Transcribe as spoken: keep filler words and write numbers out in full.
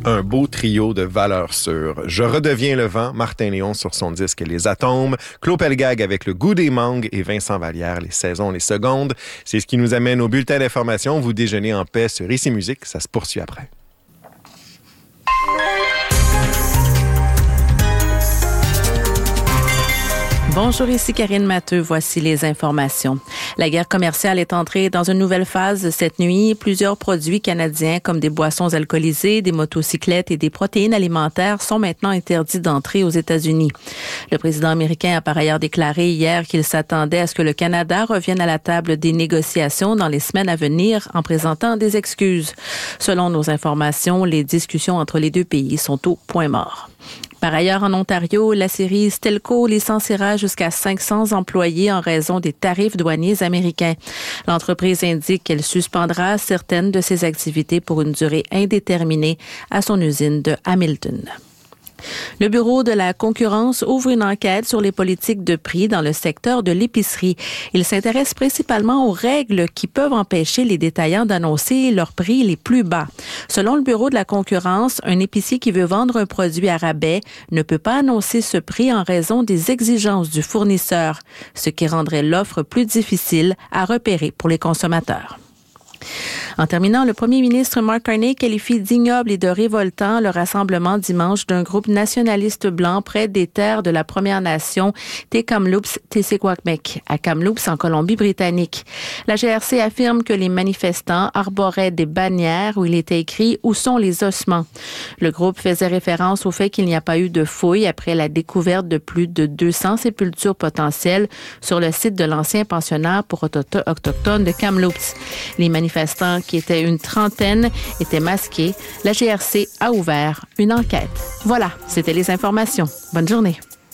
Un beau trio de valeurs sûres. Je redeviens le vent, Martin Léon sur son disque Les Atomes, Claude Pelgag avec Le goût des mangues et Vincent Vallière, Les saisons, les secondes. C'est ce qui nous amène au bulletin d'information. Vous déjeunez en paix sur Ici Musique. Ça se poursuit après. Bonjour, ici Karine Matteux. Voici les informations. La guerre commerciale est entrée dans une nouvelle phase cette nuit. Plusieurs produits canadiens comme des boissons alcoolisées, des motocyclettes et des protéines alimentaires sont maintenant interdits d'entrée aux États-Unis. Le président américain a par ailleurs déclaré hier qu'il s'attendait à ce que le Canada revienne à la table des négociations dans les semaines à venir en présentant des excuses. Selon nos informations, les discussions entre les deux pays sont au point mort. Par ailleurs, en Ontario, la série Stelco licenciera jusqu'à cinq cents employés en raison des tarifs douaniers américains. L'entreprise indique qu'elle suspendra certaines de ses activités pour une durée indéterminée à son usine de Hamilton. Le Bureau de la concurrence ouvre une enquête sur les politiques de prix dans le secteur de l'épicerie. Il s'intéresse principalement aux règles qui peuvent empêcher les détaillants d'annoncer leurs prix les plus bas. Selon le Bureau de la concurrence, un épicier qui veut vendre un produit à rabais ne peut pas annoncer ce prix en raison des exigences du fournisseur, ce qui rendrait l'offre plus difficile à repérer pour les consommateurs. En terminant, le premier ministre Mark Carney qualifie d'ignoble et de révoltant le rassemblement dimanche d'un groupe nationaliste blanc près des terres de la Première Nation Te Kamloops Tessé-Kwakmek, à Kamloops, en Colombie-Britannique. La G R C affirme que les manifestants arboraient des bannières où il était écrit « Où sont les ossements ». Le groupe faisait référence au fait qu'il n'y a pas eu de fouilles après la découverte de plus de deux cents sépultures potentielles sur le site de l'ancien pensionnat pour autochtones de Kamloops. Les manifestants, qui étaient une trentaine, étaient masqués. La G R C a ouvert une enquête. Voilà, c'était les informations. Bonne journée.